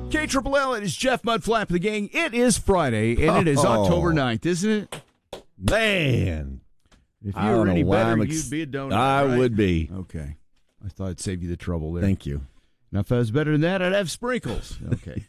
KLLL, it is Jeff Mudflap, the gang. It is Friday, and it is October 9th, isn't it? Man. If you were any better, you'd be a donut. I right? would be. Okay. I thought I'd save you the trouble there. Thank you. Now, if I was better than that, I'd have sprinkles. Okay.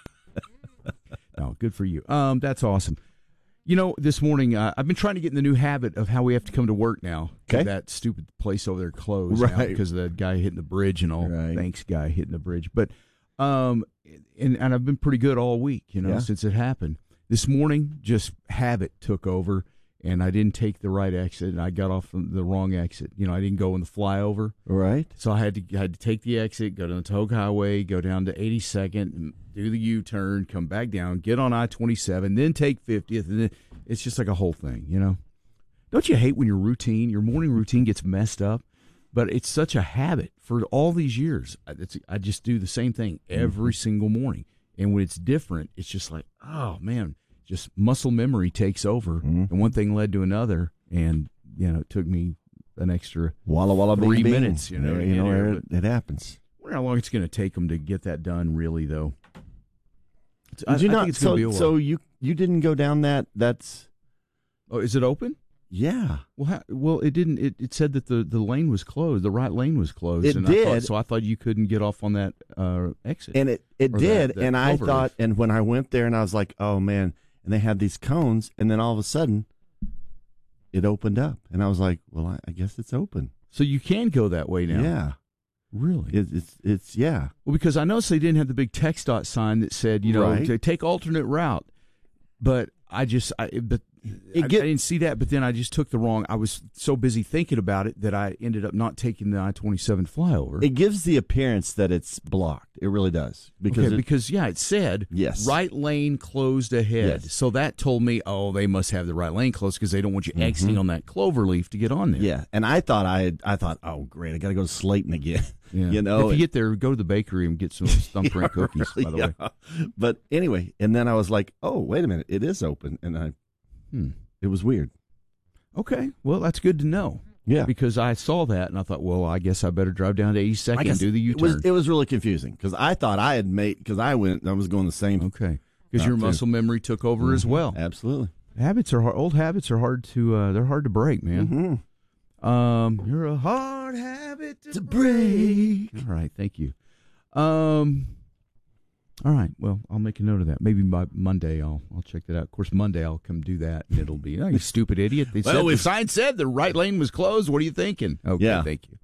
No, good for you. That's awesome. You know, this morning, I've been trying to get in the new habit of how we have to come to work now. Okay. That stupid place over there closed Right. now because of that guy hitting the bridge and all. Right. Thanks, guy hitting the bridge. But, and I've been pretty good all week, since it happened. This morning, just habit took over, and I didn't take the right exit, and I got off the wrong exit. I didn't go in the flyover. Right. So I had to take the exit, go to the Togue Highway, go down to 82nd, and do the U-turn, come back down, get on I-27, then take 50th, and then it's just like a whole thing, Don't you hate when your morning routine gets messed up? But it's such a habit for all these years. I just do the same thing every single morning. And when it's different, it's just like, oh, man, just muscle memory takes over. And one thing led to another, and, it took me an extra Walla walla 3 bing, minutes. It happens. I wonder how long it's going to take them to get that done, really, though. Did you not? think it's gonna be a while. So you didn't go down that? That's Oh, is it open? yeah. Well, it didn't. It said that the lane was closed. The right lane was closed. It and did. So I thought you couldn't get off on that exit. And it Or did. that And I cloverleaf. thought, and when I went there, and I was like, oh man, and they had these cones, and then all of a sudden, it opened up, and I was like, well, I guess it's open. So you can go that way now. Yeah. Really? It's yeah. Well, because I noticed they didn't have the big text dot sign that said, Right. to take alternate route. But I didn't see that. But then I just took the wrong. I was so busy thinking about it that I ended up not taking the I-27 flyover. It gives the appearance that it's blocked. It really does because it said Yes. right lane closed ahead. Yes. So that told me, they must have the right lane closed because they don't want you exiting on that cloverleaf to get on there. yeah. And I thought, oh great, I got to go to Slayton again. Yeah. If you get there, go to the bakery and get some thumbprint cookies, by the way. But anyway, and then I was like, oh, wait a minute, it is open. And it was weird. Okay. Well, that's good to know. Yeah. Because I saw that and I thought, well, I guess I better drive down to 82nd and do the U-turn. It was really confusing because I thought I had because I was going the same. Okay. Because your muscle memory took over as well. Absolutely. Habits are hard. Old habits are hard to, they're hard to break, man. You're a hard habit to break. All right. Thank you. All right. Well, I'll make a note of that. Maybe by Monday I'll check that out. Of course, Monday I'll come do that, and it'll be, you stupid idiot. The sign said the right lane was closed. What are you thinking? Okay, yeah. Thank you.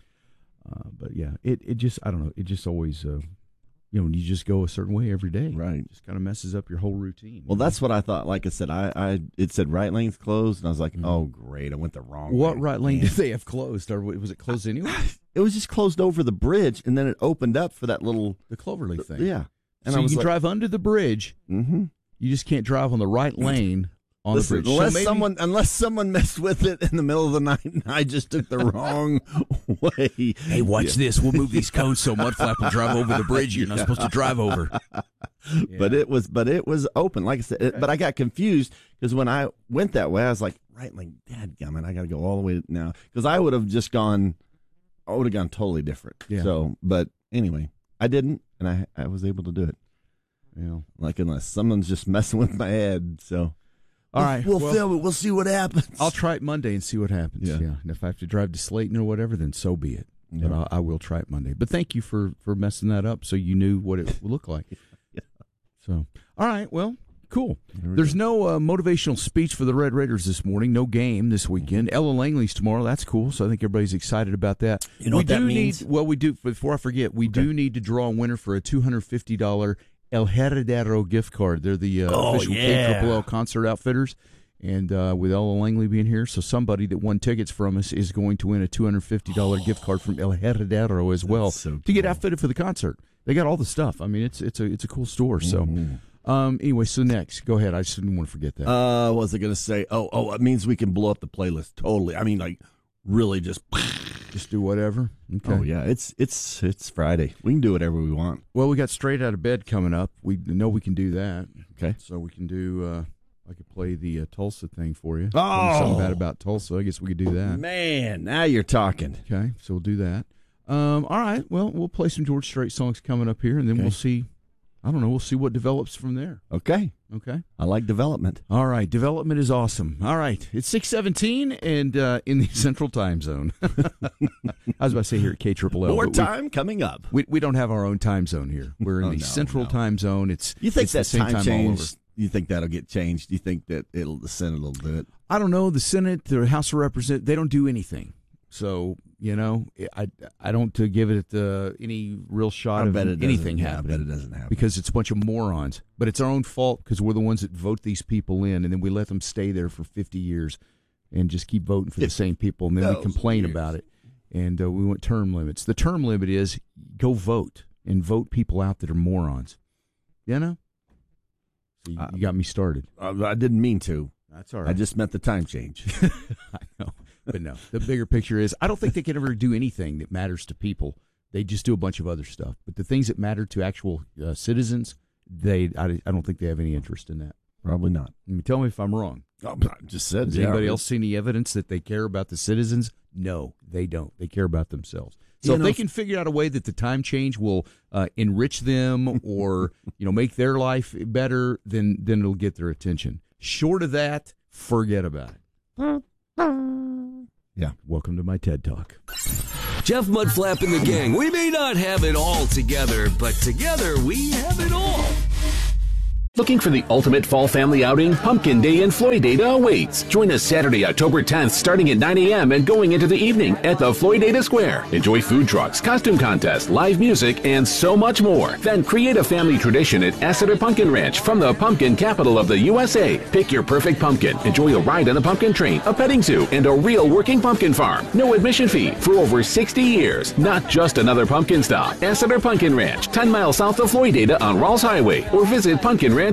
But yeah, it just, I don't know. It just always, when you just go a certain way every day, right? It just kind of messes up your whole routine. Well, that's what I thought. Like I said, it said right lane's closed, and I was like, oh great, I went the wrong way. What right lane did they have closed, or was it closed anyway? It was just closed over the bridge, and then it opened up for that the cloverleaf thing. Yeah. And so I you was can drive under the bridge. Mm-hmm. You just can't drive on the right lane on the bridge. Unless someone messed with it in the middle of the night, and I just took the wrong way. Hey, watch this. We'll move these cones so Mudflap will drive over the bridge you're not supposed to drive over. Yeah. But it was open, like I said. But I got confused because when I went that way, I was like, right lane, dadgummit, I got to go all the way now because I would have gone totally different. Yeah. So, but anyway, I didn't, and I was able to do it. Yeah. Like unless someone's just messing with my head. So, all right, we'll film it. We'll see what happens. I'll try it Monday and see what happens. Yeah. And if I have to drive to Slayton or whatever, then so be it. Yeah. But I will try it Monday. But thank you for messing that up so you knew what it would look like. Yeah. So, all right, well, cool. There's no motivational speech for the Red Raiders this morning. No game this weekend. Ella Langley's tomorrow. That's cool. So I think everybody's excited about that. You know what that means? We do. Before I forget, we do need to draw a winner for a $250 El Heredero gift card. They're the official KLLL concert outfitters. And with Ella Langley being here, so somebody that won tickets from us is going to win a $250 gift card from El Heredero as well to get outfitted for the concert. They got all the stuff. I mean, it's a cool store. So. Anyway, so next, go ahead. I just didn't want to forget that. What was I going to say? Oh, it means we can blow up the playlist totally. I mean, like, really just do whatever. Okay. Oh yeah, it's Friday. We can do whatever we want. Well, we got Straight Out of Bed coming up. We know we can do that. Okay. So we can do. I could play the Tulsa thing for you. Oh, something bad about Tulsa. I guess we could do that. Man, now you're talking. Okay, so we'll do that. All right. Well, we'll play some George Strait songs coming up here, and then we'll see I don't know. We'll see what develops from there. Okay. Okay. I like development. All right. Development is awesome. All right. It's 6:17 and in the Central Time Zone. I was about to say here at KLLL. More time coming up. We don't have our own time zone here. We're in the Central Time Zone. You think that the same time time all over. change? You think that'll get changed? Do you think that the Senate will do it? I don't know. The Senate, the House of Representatives, they don't do anything. So, I don't give it any real shot of anything happening. I bet it doesn't happen. Because it's a bunch of morons. But it's our own fault because we're the ones that vote these people in, and then we let them stay there for 50 years and just keep voting for the same people, and then we complain about it. And we want term limits. The term limit is go vote and vote people out that are morons. So you got me started. I didn't mean to. That's all right. I just meant the time change. I know. But no, the bigger picture is I don't think they can ever do anything that matters to people. They just do a bunch of other stuff. But the things that matter to actual citizens, I don't think they have any interest in that. Probably not. Tell me if I'm wrong. I just said. Does anybody else see any evidence that they care about the citizens? No, they don't. They care about themselves. So if they can figure out a way that the time change will enrich them or make their life better, then it'll get their attention. Short of that, forget about it. Yeah. Welcome to my TED Talk. Jeff Mudflap and the gang. We may not have it all together, but together we have it all. Looking for the ultimate fall family outing? Pumpkin Day in Floydada awaits. Join us Saturday, October 10th, starting at 9 a.m. and going into the evening at the Floydada Square. Enjoy food trucks, costume contests, live music, and so much more. Then create a family tradition at Asseter Pumpkin Ranch from the pumpkin capital of the USA. Pick your perfect pumpkin. Enjoy a ride on the pumpkin train, a petting zoo, and a real working pumpkin farm. No admission fee for over 60 years. Not just another pumpkin stop. Asseter Pumpkin Ranch, 10 miles south of Floydada on Rawls Highway, or visit pumpkinranch.com.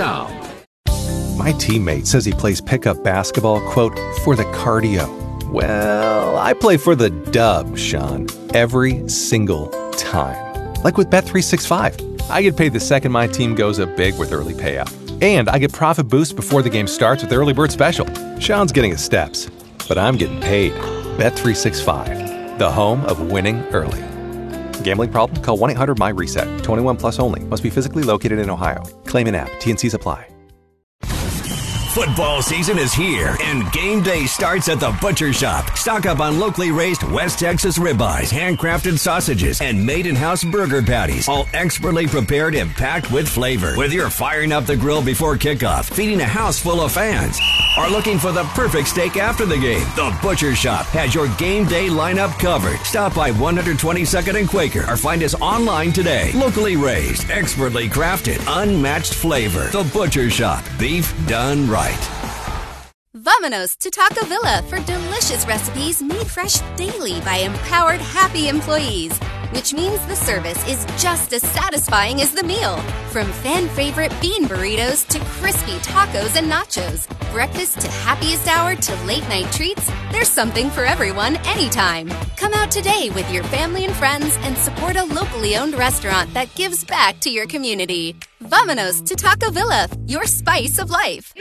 My teammate says he plays pickup basketball, quote, for the cardio. Well, I play for the dub, Sean, every single time. Like with Bet365. I get paid the second my team goes up big with early payout. And I get profit boost before the game starts with the early bird special. Sean's getting his steps, but I'm getting paid. Bet365, the home of winning early. Gambling problem? Call 1-800-MY-RESET. 21 plus only. Must be physically located in Ohio. Claim an app. T&Cs apply. Football season is here, and game day starts at the Butcher Shop. Stock up on locally raised West Texas ribeyes, handcrafted sausages, and made-in-house burger patties, all expertly prepared and packed with flavor. Whether you're firing up the grill before kickoff, feeding a house full of fans, or looking for the perfect steak after the game, the Butcher Shop has your game day lineup covered. Stop by 122nd and Quaker, or find us online today. Locally raised, expertly crafted, unmatched flavor. The Butcher Shop. Beef done right. Vamonos to Taco Villa for delicious recipes made fresh daily by empowered, happy employees. Which means the service is just as satisfying as the meal. From fan-favorite bean burritos to crispy tacos and nachos. Breakfast to happiest hour to late-night treats, there's something for everyone anytime. Come out today with your family and friends and support a locally owned restaurant that gives back to your community. Vamonos to Taco Villa, your spice of life.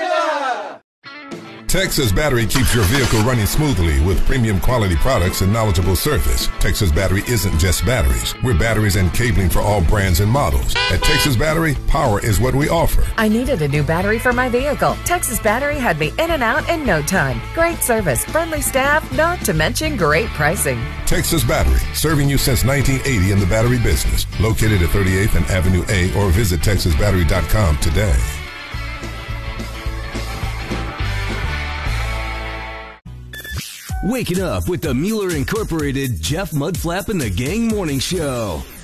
Texas Battery keeps your vehicle running smoothly with premium quality products and knowledgeable service. Texas Battery isn't just batteries. We're batteries and cabling for all brands and models. At Texas Battery, power is what we offer. I needed a new battery for my vehicle. Texas Battery had me in and out in no time. Great service, friendly staff, not to mention great pricing. Texas Battery, serving you since 1980 in the battery business. Located at 38th and Avenue A, or visit TexasBattery.com today. Waking up with the Mueller Incorporated Jeff Mudflap and the Gang Morning Show.